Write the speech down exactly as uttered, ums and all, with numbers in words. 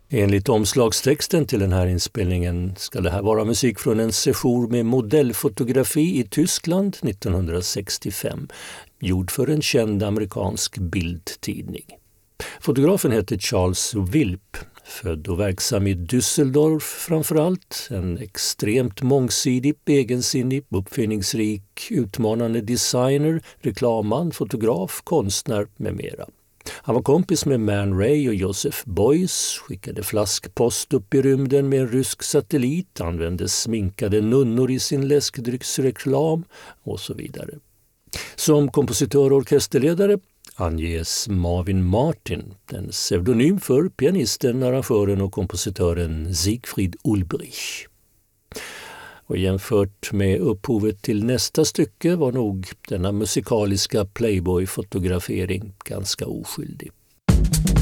Enligt omslagstexten till den här inspelningen ska det här vara musik från en session med modellfotografi i Tyskland nittonhundrasextiofem, gjord för en känd amerikansk bildtidning. Fotografen heter Charles Wilp, född och verksam i Düsseldorf framförallt, en extremt mångsidig, egensinnig, uppfinningsrik, utmanande designer, reklamman, fotograf, konstnär med mera. Han var kompis med Man Ray och Joseph Beuys, skickade flaskpost upp i rymden med en rysk satellit, använde sminkade nunnor i sin läskdrycksreklam och så vidare. Som kompositör och orkesterledare anges Marvin Martin, en pseudonym för pianisten, arrangören och kompositören Siegfried Ulbrich. Och jämfört med upphovet till nästa stycke var nog denna musikaliska Playboy-fotografering ganska oskyldig.